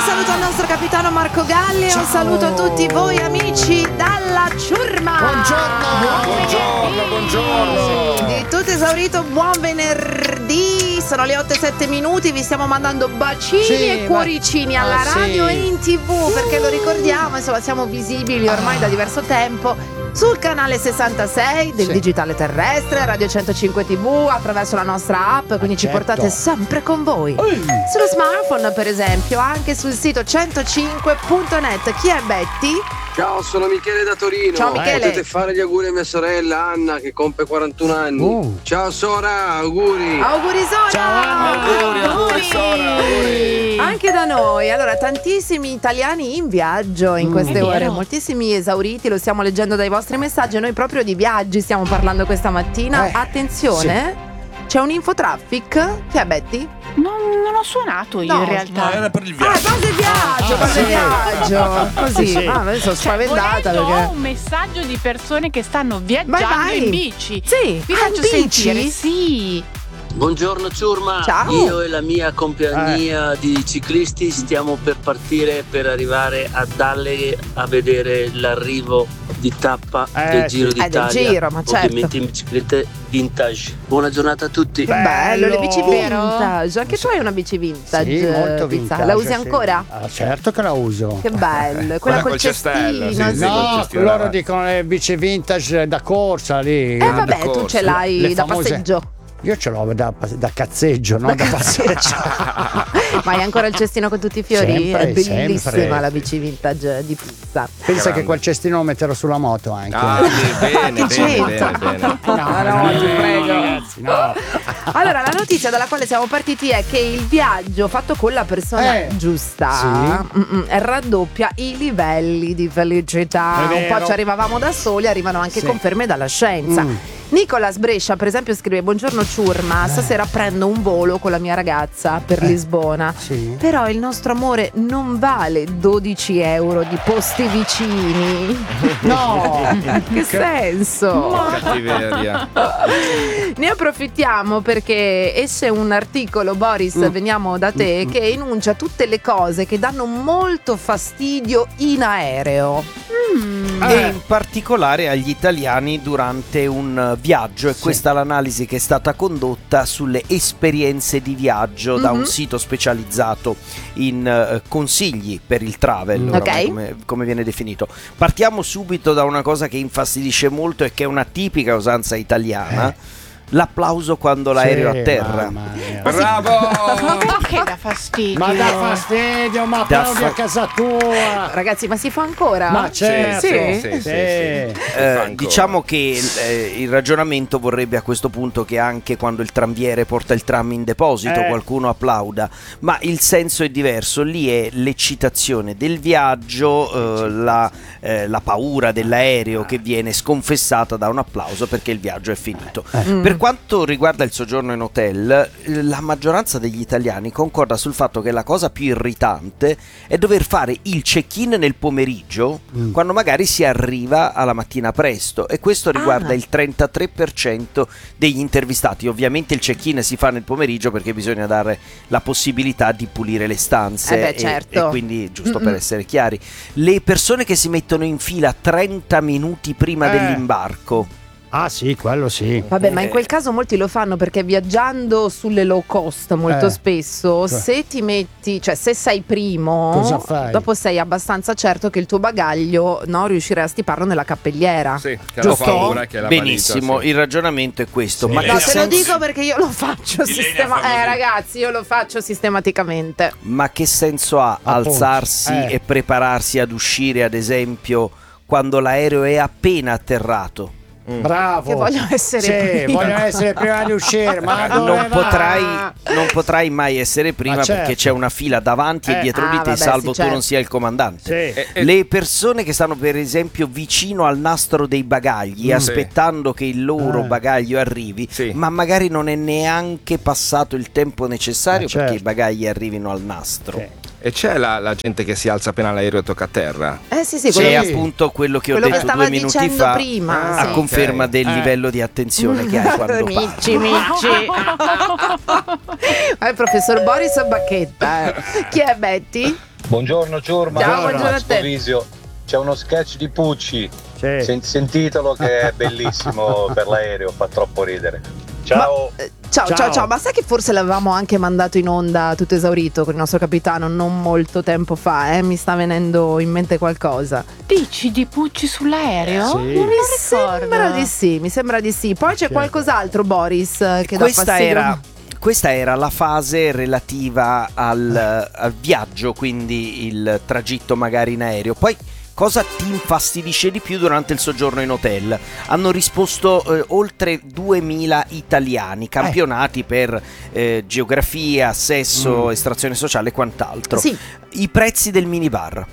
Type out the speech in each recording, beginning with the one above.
saluto al nostro capitano Marco Galli. Un saluto a tutti voi amici dalla ciurma. Buongiorno. Di tutto esaurito, buon venerdì. Sono le 8:07. Vi stiamo mandando bacini e cuoricini alla radio e in TV, perché lo ricordiamo, insomma, siamo visibili ormai da diverso tempo sul canale 66 del digitale terrestre, Radio 105 TV, attraverso la nostra app, quindi ci portate sempre con voi. Sullo smartphone, per esempio, anche sul sito 105.net. Chi è Betty? Ciao, sono Michele da Torino. Ciao Michele. Potete fare gli auguri a mia sorella Anna che compie 41 anni. Ciao Sora, auguri. Auguri Sora. Ciao Anna. Auguri Sora. Auguri. Anche da noi. Allora, tantissimi italiani in viaggio in queste ore, moltissimi esauriti, lo stiamo leggendo dai vostri messaggi. Noi proprio di viaggi stiamo parlando questa mattina. Attenzione, c'è un infotraffic. Chi è Betty? Non ho suonato io, in realtà. No, era per il viaggio. Base viaggio. Così. Adesso sono spaventata Ho perché un messaggio di persone che stanno viaggiando vai. in bici. Sì, Vi faccio in sentire. bici? Sì. Buongiorno ciurma, Ciao. io e la mia compagnia di ciclisti stiamo per partire per arrivare a Dalle a vedere l'arrivo di tappa del Giro d'Italia, del Giro, ma certo. ovviamente in biciclette vintage. Buona giornata a tutti. Che bello, le bici Vero? vintage. Anche tu hai una bici vintage. Sì, molto Pizza. vintage. La usi sì. ancora? Certo che la uso. Che bello. Quella col cestello, cestino. sì, sì. col No, cestino loro davanti. dicono le bici vintage da corsa lì. Vabbè, tu corsa. ce l'hai Le da famose- passeggio. Io ce l'ho da cazzeggio, non da passeggio. Ma hai ancora il cestino con tutti i fiori? Sempre, È bellissima sempre. la bici vintage di Pizza. Pensa Grande. che quel cestino lo metterò sulla moto anche. Bene, c'entra? bene. No, ti prego. Ragazzi, no. Allora, la notizia dalla quale siamo partiti è che il viaggio fatto con la persona giusta raddoppia i livelli di felicità. È Un vero. po' ci arrivavamo da soli, arrivano anche Sì. conferme dalla scienza. Nicolas Brescia, per esempio, scrive: buongiorno ciurma, stasera prendo un volo con la mia ragazza per Lisbona. Sì. Però il nostro amore non vale 12 euro di posti vicini. No. Che senso? Cattiveria. Ne approfittiamo perché esce un articolo, Boris, veniamo da te, che enuncia tutte le cose che danno molto fastidio in aereo. E in particolare agli italiani durante un viaggio, e questa è l'analisi che è stata condotta sulle esperienze di viaggio da un sito specializzato in consigli per il travel, oramai come viene definito. Partiamo subito da una cosa che infastidisce molto e che è una tipica usanza italiana: l'applauso quando l'aereo atterra. Bravo! Che dà fastidio. Ma dà fastidio, ma applaudi a casa tua. Ragazzi, ma si fa ancora? Ma certo. Sì. Diciamo che il ragionamento vorrebbe a questo punto che anche quando il tranviere porta il tram in deposito qualcuno applauda, ma il senso è diverso. Lì è l'eccitazione del viaggio, la paura dell'aereo che viene sconfessata da un applauso perché il viaggio è finito. Per quanto riguarda il soggiorno in hotel, la maggioranza degli italiani concorda sul fatto che la cosa più irritante è dover fare il check-in nel pomeriggio quando magari si arriva alla mattina presto, e questo riguarda il 33% degli intervistati. Ovviamente il check-in si fa nel pomeriggio perché bisogna dare la possibilità di pulire le stanze certo. e quindi, giusto per essere chiari, le persone che si mettono in fila 30 minuti prima dell'imbarco. Ah sì, quello sì. Vabbè, ma in quel caso molti lo fanno perché viaggiando sulle low cost molto spesso, se ti metti, cioè se sei primo, cosa fai? dopo sei abbastanza certo che il tuo bagaglio riuscirai a stiparlo nella cappelliera. Sì, che giusto? hanno paura che la Benissimo, valigia, sì. il ragionamento è questo. Ma No, che te lo senso... dico perché io lo faccio ragazzi, io lo faccio sistematicamente. Ma che senso ha Appunto, alzarsi e prepararsi ad uscire, ad esempio, quando l'aereo è appena atterrato? Bravo. Che voglio essere prima. voglio essere prima di uscire, ma Non potrai mai essere prima certo. perché c'è una fila davanti e dietro di te, vabbè, salvo sì, tu non certo. sia il comandante. Sì. Le persone che stanno per esempio vicino al nastro dei bagagli aspettando che il loro bagaglio arrivi, ma magari non è neanche passato il tempo necessario perché i bagagli arrivino al nastro. E c'è la gente che si alza appena l'aereo tocca a terra. Sì, C'è quello appunto quello che ho quello che detto stava 2 minuti dicendo fa, prima, a sì. conferma del livello di attenzione che hai quando parli. Mici. Ma il professor Boris Bacchetta. Chi è Betty? Buongiorno Ciurma. Ciao, buongiorno a te. Visio. C'è uno sketch di Pucci. Sentitelo che è bellissimo per l'aereo, fa troppo ridere. Ciao. Ciao. Ma sai che forse l'avevamo anche mandato in onda tutto esaurito con il nostro capitano non molto tempo fa, mi sta venendo in mente qualcosa. Dici di Pucci sull'aereo? Sì. Non Mi sembra di sì. Poi c'è qualcos'altro, Boris, che dà fastidio. Questa era la fase relativa al viaggio, quindi il tragitto magari in aereo. Poi cosa ti infastidisce di più durante il soggiorno in hotel? Hanno risposto oltre 2000 italiani, campionati per geografia, sesso, estrazione sociale e quant'altro. Sì. I prezzi del minibar.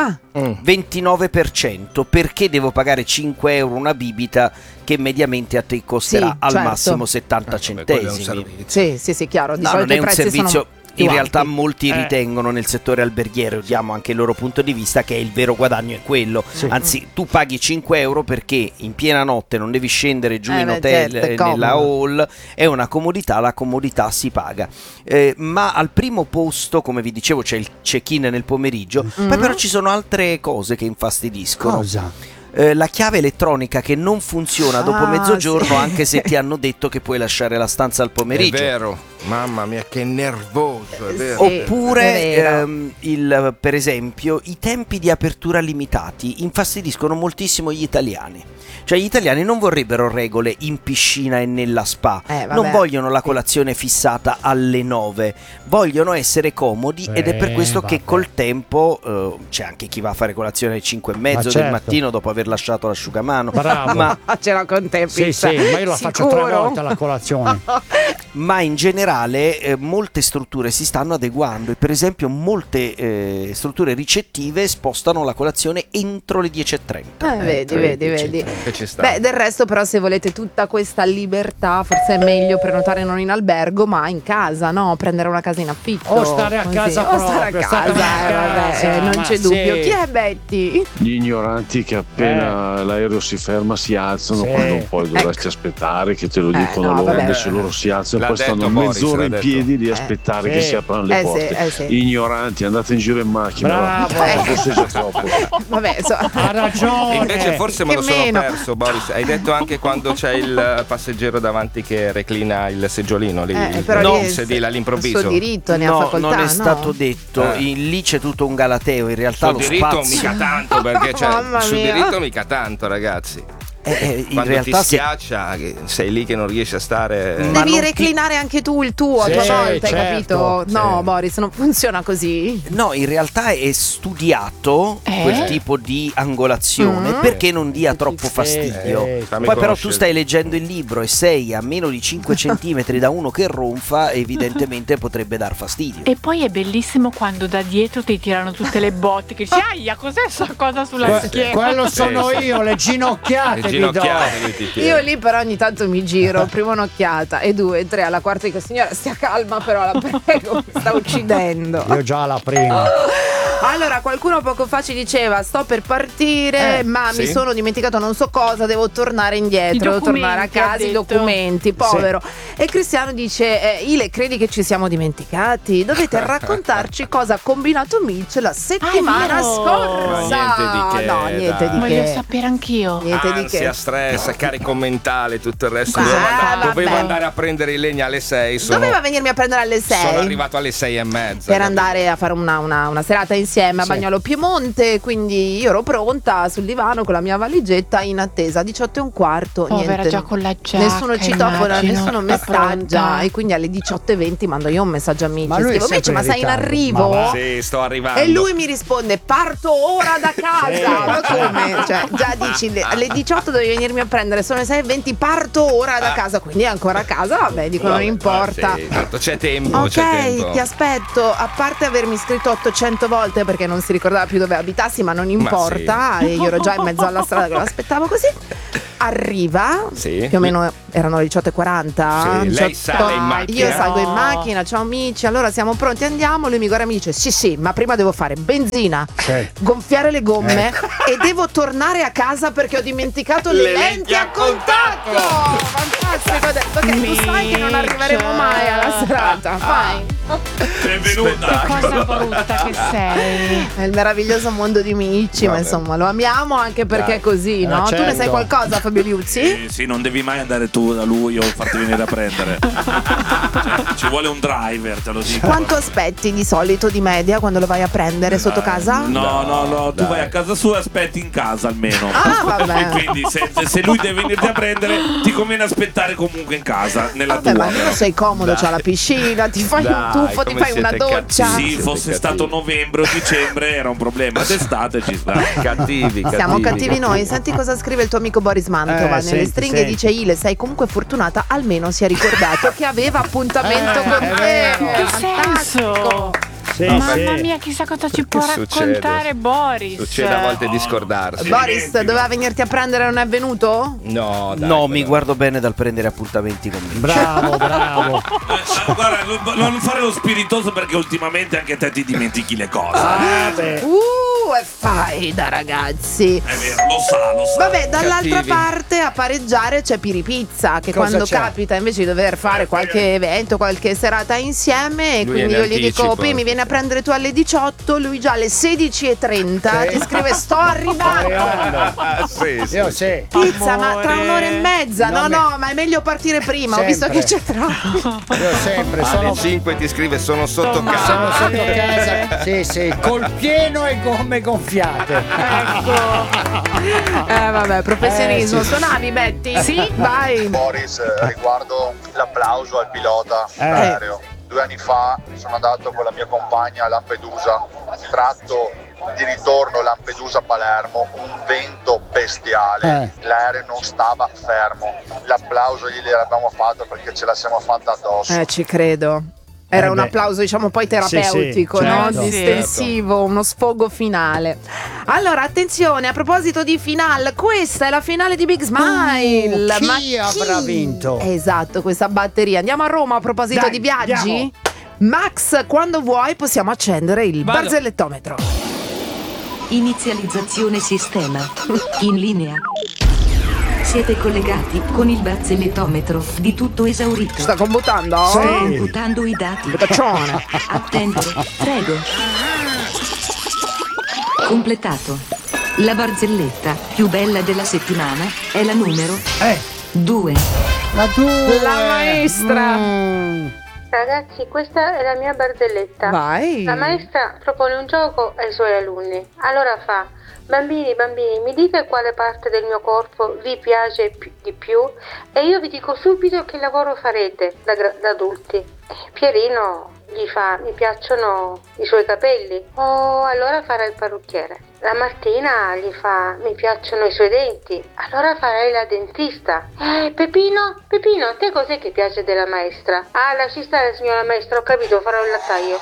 29%, perché devo pagare 5 euro una bibita che mediamente a te costerà al massimo 70 centesimi. Sì, chiaro. Di no, solito non è i un prezzi servizio. sono In più realtà alti. molti ritengono nel settore alberghiero, diamo anche il loro punto di vista, che il vero guadagno è quello. Anzi, tu paghi 5 euro perché in piena notte non devi scendere giù in hotel, nella hall, è una comodità, la comodità si paga. Ma al primo posto, come vi dicevo, c'è il check-in nel pomeriggio, poi però ci sono altre cose che infastidiscono. Cosa? La chiave elettronica che non funziona dopo mezzogiorno, anche se ti hanno detto che puoi lasciare la stanza al pomeriggio. È vero, mamma mia, che nervoso, è vero. Oppure per esempio i tempi di apertura limitati infastidiscono moltissimo gli italiani. Cioè gli italiani non vorrebbero regole in piscina e nella spa, non vogliono la colazione fissata alle 9, vogliono essere comodi ed è per questo che col tempo c'è anche chi va a fare colazione alle 5:30 del mattino dopo aver lasciato l'asciugamano. Bravo. Ma c'era con te, sì, ma io la faccio 3 volte la colazione. Ma in generale molte strutture si stanno adeguando e per esempio molte strutture ricettive spostano la colazione entro le 10:30. Vedi. Beh, del resto però se volete tutta questa libertà forse è meglio prenotare non in albergo ma in casa, no? Prendere una casa in affitto. O stare a casa non c'è dubbio. Chi è Betty? Gli ignoranti che appena l'aereo si ferma si alzano quando poi dovresti aspettare che te lo dicono loro, invece loro si alzano e poi stanno mezz'ora in piedi di aspettare che si aprano le porte. Ignoranti, andate in giro in macchina. Forse già troppo. Ha ragione. Invece forse me lo sono perso, Boris. Hai detto anche quando c'è il passeggero davanti che reclina il seggiolino lì, il sedile all'improvviso. Il suo diritto ne ha facoltà. Non è stato detto. Lì c'è tutto un galateo. In realtà sul lo diritto spazio mica tanto, perché sul diritto mica tanto, ragazzi. Quando realtà ti schiaccia, sei lì che non riesci a stare. Devi reclinare anche tu il tuo a tua volta, hai capito? No, Boris, non funziona così. No, in realtà è studiato quel tipo di angolazione perché non dia troppo fastidio. Poi però tu stai leggendo il libro e sei a meno di 5 centimetri da uno che ronfa, evidentemente potrebbe dar fastidio. E poi è bellissimo quando da dietro ti tirano tutte le botte che dici aia, cos'è sta cosa sulla schiena? Quello sono io, le ginocchiate. Io lì però ogni tanto mi giro, prima un'occhiata e 2, 3, alla quarta dico signora stia calma però la prego, mi sta uccidendo. Io già la prima. Allora qualcuno poco fa ci diceva sto per partire ma mi sono dimenticato non so cosa, devo tornare indietro, devo tornare a casa, i documenti, povero. E Cristiano dice Ile, credi che ci siamo dimenticati? Dovete raccontarci cosa ha combinato Mitch la settimana scorsa. Niente di che. Voglio sapere anch'io. Niente di che. Stress, carico mentale, tutto il resto. Dovevo andare a prendere i legni alle 6. Doveva venirmi a prendere alle 6. Sono arrivato alle 6:30 per andare a fare una serata insieme a Bagnolo Piemonte. Quindi io ero pronta sul divano con la mia valigetta in attesa. 18:15. Niente. Già con la giacca. Nessuno citofono, nessuno messaggia. E quindi alle 18:20 mando io un messaggio a Mitch. Scrivo Mitch, ma sei in arrivo? Sì, sto arrivando. E lui mi risponde parto ora da casa. Ma come? Cioè, già dici alle 18 devi venirmi a prendere, sono le 6:20, parto ora da casa, quindi è ancora a casa, vabbè, dico non importa. Tanto c'è tempo, ok, c'è tempo. Ti aspetto, a parte avermi scritto 800 volte perché non si ricordava più dove abitassi, ma non importa, e io ero già in mezzo alla strada che lo aspettavo così. Arriva, più o meno erano le 18:40. Lei sale in macchina. Io salgo in macchina, ciao amici, allora siamo pronti, andiamo. Lui mi guarda e mi dice sì, ma prima devo fare benzina, gonfiare le gomme e devo tornare a casa perché ho dimenticato le lenti a contatto. Fantastico, perché tu sai che non arriveremo mai alla serata. Fai. Benvenuta. Che cosa brutta che sei. È il meraviglioso mondo di Micci, ma insomma lo amiamo anche perché è così, no? Certo. Tu ne sai qualcosa, Fabio Liuzzi? Sì, non devi mai andare tu da lui o farti venire a prendere. Ci vuole un driver, te lo dico. Quanto aspetti di solito di media quando lo vai a prendere sotto casa? No, tu vai a casa sua e aspetti in casa almeno. Ah, vabbè. E quindi se lui deve venirti a prendere, ti conviene aspettare comunque in casa, nella Vabbè, tua. ma almeno sei comodo, c'ha la piscina, ti fai un tuffo, ti fai una doccia. Sì, fosse stato novembre o dicembre era un problema, d'estate ci sta. Cattivi. Siamo cattivi noi. Senti cosa scrive il tuo amico Boris Mantova. Nelle stringhe dice: Ile, sei comunque fortunata, almeno si è ricordato che aveva appuntamento con te. Che senso? Mamma mia, chissà cosa ci può raccontare Boris. Succede a volte di scordarsi. Boris doveva venirti a prendere, non è venuto? No, dai, no, mi guardo bene dal prendere appuntamenti con me. Bravo. Guarda, non fare lo spiritoso perché ultimamente anche te ti dimentichi le cose. È faida, ragazzi. È vero, lo sa. Vabbè, dall'altra parte a pareggiare c'è Piripizza, che Cosa quando c'è? capita invece di dover fare qualche evento, qualche serata insieme, e quindi io gli dico: Pi, mi vieni a prendere tu alle 18, lui già alle 16:30 ti scrive: sto arrivando. Io sì. Pizza, ma tra un'ora e mezza. No, ma è meglio partire prima. Ho visto che c'è troppo. Io sempre Alle 5 ti scrive: sono sotto casa. Sono sotto casa. Sì, col pieno e gomme gonfiate. Vabbè, professionismo. Suonavi, Betty? Sì, vai. Boris, riguardo l'applauso al pilota aereo. 2 anni fa sono andato con la mia compagna a Lampedusa, tratto di ritorno Lampedusa-Palermo, un vento bestiale, l'aereo non stava fermo, l'applauso gliel'abbiamo fatto perché ce la siamo fatta addosso. Ci credo. Era un applauso, diciamo, poi terapeutico, sì, no? certo. Distensivo, uno sfogo finale. Allora, attenzione, a proposito di finale, questa è la finale di Big Smile. Chi avrà vinto? Esatto, questa batteria. Andiamo a Roma a proposito di viaggi? Andiamo. Max, quando vuoi possiamo accendere il barzellettometro. Inizializzazione sistema. In linea. Siete collegati con il barzellettometro. Di tutto esaurito. Sta computando? Sto computando i dati. Paccione. Attendere, prego. Completato. La barzelletta più bella della settimana è la numero 2. La 2. La maestra. Ragazzi, questa è la mia barzelletta. Vai. La maestra propone un gioco ai suoi alunni. Allora fa: bambini, mi dite quale parte del mio corpo vi piace di più e io vi dico subito che lavoro farete da adulti. Pierino gli fa: mi piacciono i suoi capelli. Oh, allora farà il parrucchiere. La Martina gli fa: mi piacciono i suoi denti. Allora farai la dentista. Pepino, a te cos'è che piace della maestra? Ah, lasci stare, signora maestra, ho capito, farò il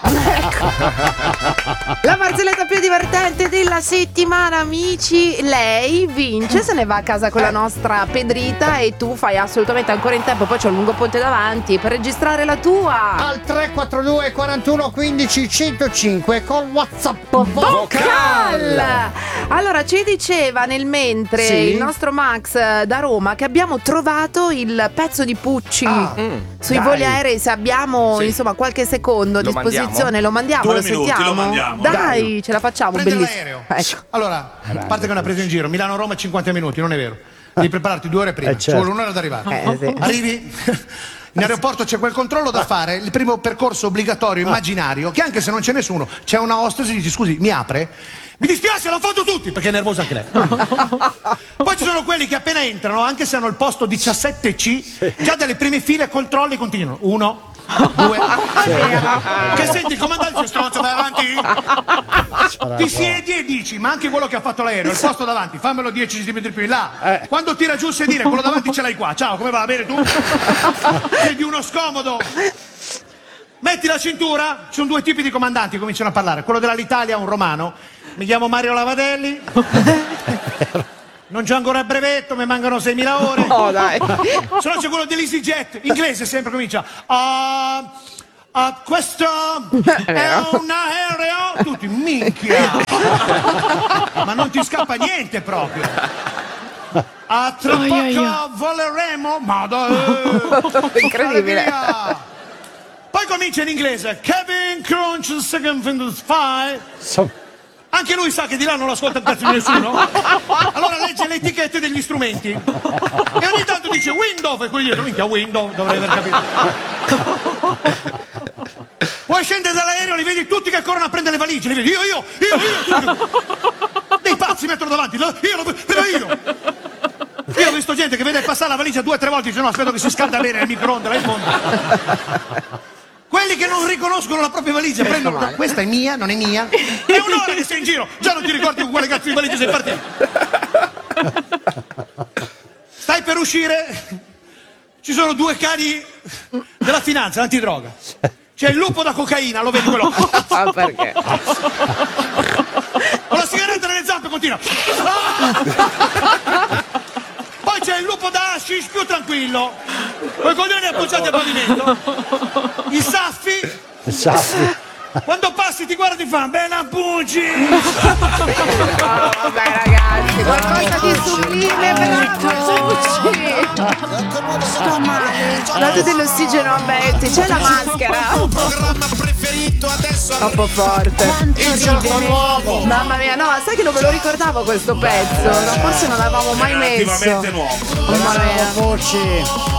lattaio. La barzelletta più divertente della settimana, amici. Lei vince, se ne va a casa con la nostra Pedrita e tu fai assolutamente ancora in tempo, poi c'è un lungo ponte davanti per registrare la tua. Al 342 41 15 105 con WhatsApp vocal. Allora, ci diceva nel mentre il nostro Max da Roma che abbiamo trovato il pezzo di Pucci sui voli aerei. Se abbiamo insomma qualche secondo a disposizione, lo mandiamo, 2 lo minuti, sentiamo. lo mandiamo. Dai, ce la facciamo. Prende bellissimo. l'aereo. Ecco. Allora, a parte che è una presa in giro, Milano-Roma 50 minuti, non è vero. Devi prepararti 2 ore prima, ci vuole un'ora ad arrivare. Sì. Arrivi, in aeroporto c'è quel controllo da fare, il primo percorso obbligatorio immaginario, che anche se non c'è nessuno, c'è una hostess e dici: scusi, mi apre? Mi dispiace, l'ho fatto tutti, perché è nervosa anche lei. Poi ci sono quelli che appena entrano, anche se hanno il posto 17C, già dalle prime file controlli continuano. 1, 2, che senti il comandante stronzo, vai avanti, ti siedi e dici: ma anche quello che ha fatto l'aereo, il posto davanti, fammelo 10 cm più in là. Quando tira giù il sedile, quello davanti ce l'hai qua. Ciao, come va? Bene tu? Sei di uno scomodo. Metti la cintura. Ci sono 2 tipi di comandanti, cominciano a parlare. Quello dell'Alitalia è un romano: mi chiamo Mario Lavadelli, non c'ho ancora il brevetto, mi mancano 6.000 ore. Oh, dai. Se no c'è quello dell'EasyJet, inglese sempre, comincia: questo è un aereo. Tutti: minchia. Ma non ti scappa niente proprio. Tra poco voleremo. Ma dai, incredibile. Poi comincia in inglese. Kevin Crunch second Windows 5. Anche lui sa che di là non ascolta il pezzo di nessuno. Allora legge le etichette degli strumenti e ogni tanto dice Windows e quelli dietro, minchia Windows, dovrei aver capito. Poi scende dall'aereo, li vedi tutti che corrono a prendere le valigie, li vedi io. Dei pazzi mettono davanti, io. Io ho visto gente che vede passare la valigia 2 o 3 volte e dice no, aspetto che si scalda bene nel microonde là in fondo. Quelli che non riconoscono la propria valigia prendono. Questa è mia, non è mia. È un'ora che sei in giro, già non ti ricordi con quale cazzo di valigia sei partito. Stai per uscire, ci sono 2 cani della finanza, antidroga. C'è il lupo da cocaina, lo vedi quello? Ah, perché? Con la sigaretta nelle zampe continua. Poi c'è il lupo da hashish più tranquillo, con i coglioni appoggiati al pavimento. I saffi. Quando passi ti guarda e ti fa bene appunci. Vabbè ragazzi, qualcosa di sublime per date dell'ossigeno a Betty, c'è la maschera. Troppo forte. Il gioco nuovo. Mamma mia, no, sai che non ve lo ricordavo questo pezzo? No, forse non l'avevamo mai messo. Relativamente nuovo. Mamma mia. Voci.